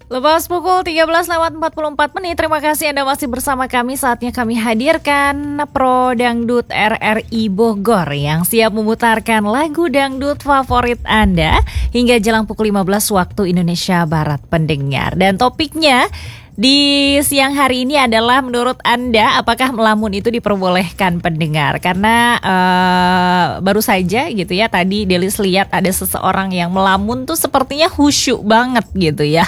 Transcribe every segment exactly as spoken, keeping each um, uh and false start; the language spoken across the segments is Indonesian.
Lepas pukul tiga belas lewat empat puluh empat menit, terima kasih Anda masih bersama kami. Saatnya kami hadirkan Pro Dangdut R R I Bogor yang siap memutarkan lagu dangdut favorit Anda hingga jelang pukul lima belas waktu Indonesia Barat pendengar. Dan topiknya di siang hari ini adalah, menurut Anda apakah melamun itu diperbolehkan pendengar? Karena uh, baru saja gitu ya, tadi Delis lihat ada seseorang yang melamun tuh sepertinya khusyuk banget gitu ya.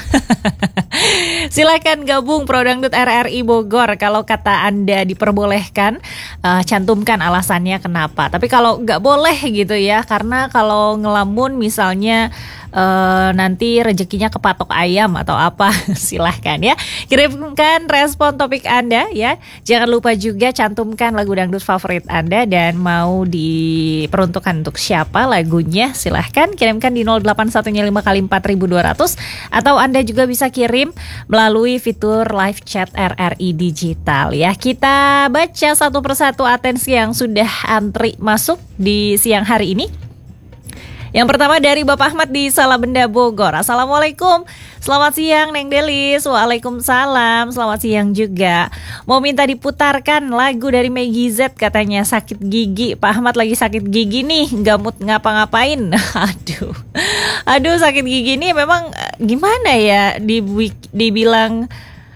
Silakan gabung Pro Dangdut R R I Bogor. Kalau kata Anda diperbolehkan, uh, cantumkan alasannya kenapa. Tapi kalau nggak boleh gitu ya, karena kalau ngelamun misalnya Uh, nanti rezekinya kepatok ayam atau apa, silahkan ya. Kirimkan respon topik Anda ya. Jangan lupa juga cantumkan lagu dangdut favorit Anda dan mau diperuntukkan untuk siapa lagunya, silahkan kirimkan di nol delapan satu lima kali empat ribu dua ratus. Atau Anda juga bisa kirim melalui fitur live chat R R I Digital ya. Kita baca satu persatu atensi yang sudah antri masuk di siang hari ini. Yang pertama dari Bapak Ahmad di Salabenda Bogor. Assalamualaikum, selamat siang Neng Delis. Waalaikumsalam, selamat siang juga. Mau minta diputarkan lagu dari Maggie Z, katanya sakit gigi. Pak Ahmad lagi sakit gigi nih, gak mood ngapa-ngapain. Aduh, aduh sakit gigi nih memang gimana ya, dibilang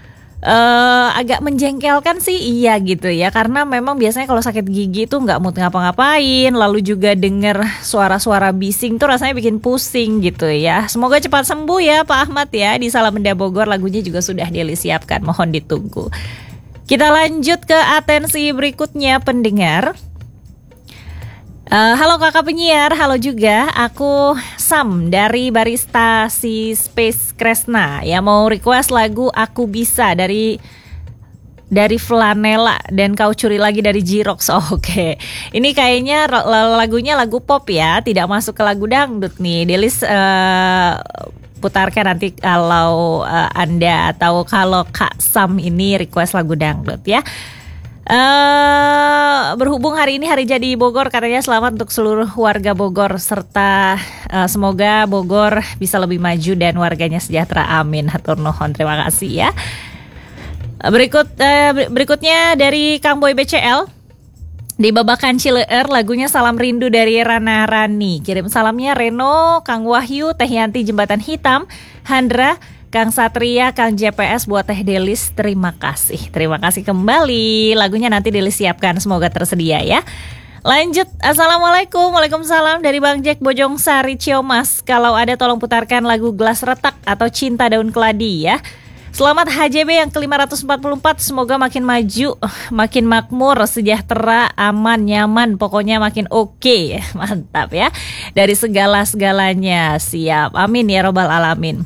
Uh, agak menjengkelkan sih, iya gitu ya. Karena memang biasanya kalau sakit gigi tuh nggak mood ngapa-ngapain, lalu juga denger suara-suara bising tuh rasanya bikin pusing gitu ya. Semoga cepat sembuh ya Pak Ahmad ya. Di Salabenda Bogor lagunya juga sudah Deli siapkan, mohon ditunggu. Kita lanjut ke atensi berikutnya pendengar. Uh, halo kakak penyiar, halo juga, aku Sam dari barista si Space Kresna ya, mau request lagu Aku Bisa dari dari Flanela dan Kau Curi Lagi dari Jirox. Oh, oke, okay. Ini kayaknya lagunya lagu pop ya, tidak masuk ke lagu dangdut nih. Delis uh, putarkan nanti kalau uh, Anda atau kalau Kak Sam ini request lagu dangdut ya. Uh, berhubung hari ini hari jadi Bogor, katanya selamat untuk seluruh warga Bogor serta uh, semoga Bogor bisa lebih maju dan warganya sejahtera, amin. Hatur nuhun, terima kasih ya. Berikut uh, berikutnya dari Kang Boy B C L di Babakan Cileur, lagunya Salam Rindu dari Rana Rani. Kirim salamnya Reno, Kang Wahyu, Teh Yanti Jembatan Hitam, Handra, Kang Satria, Kang J P S buat Teh Delis, terima kasih. Terima kasih kembali. Lagunya nanti Delis siapkan, semoga tersedia ya. Lanjut, Assalamualaikum, Waalaikumsalam dari Bang Jack Bojong Sari Ciomas. Kalau ada tolong putarkan lagu Gelas Retak atau Cinta Daun Keladi ya. Selamat H J B yang ke lima ratus empat puluh empat, semoga makin maju, makin makmur, sejahtera, aman, nyaman, pokoknya makin oke okay. Mantap ya. Dari segala-segalanya, siap, amin ya robbal alamin.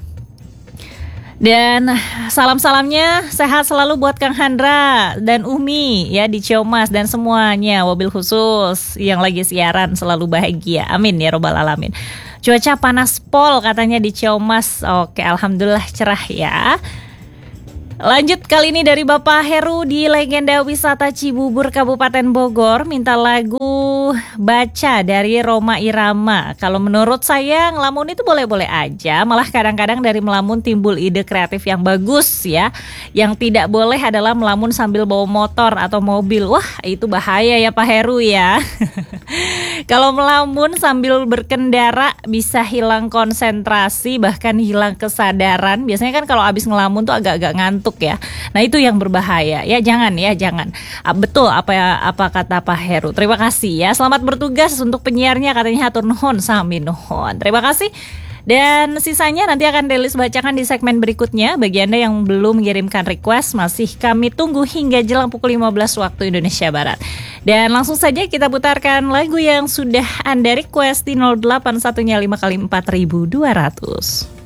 Dan salam-salamnya sehat selalu buat Kang Handra dan Umi ya di Ciomas, dan semuanya mobil khusus yang lagi siaran selalu bahagia, amin ya robbal alamin. Cuaca panas pol katanya di Ciomas. Oke, alhamdulillah cerah ya. Lanjut kali ini dari Bapak Heru di Legenda Wisata Cibubur Kabupaten Bogor, minta lagu Baca dari Roma Irama. Kalau menurut saya ngelamun itu boleh-boleh aja, malah kadang-kadang dari melamun timbul ide kreatif yang bagus ya. Yang tidak boleh adalah melamun sambil bawa motor atau mobil. Wah, itu bahaya ya Pak Heru ya. Kalau melamun sambil berkendara bisa hilang konsentrasi, bahkan hilang kesadaran. Biasanya kan kalau abis ngelamun tuh agak-agak ngantuk ya. Nah itu yang berbahaya ya, jangan ya, jangan. Betul apa ya, apa kata Pak Heru. Terima kasih ya. Selamat bertugas untuk penyiarnya, katanya hatur nuhun sami nuhun. Terima kasih. Dan sisanya nanti akan Delis bacakan di segmen berikutnya. Bagi Anda yang belum mengirimkan request, masih kami tunggu hingga jelang pukul lima belas waktu Indonesia Barat. Dan langsung saja kita putarkan lagu yang sudah Anda request di nol delapan satu lima kali empat ribu dua ratus.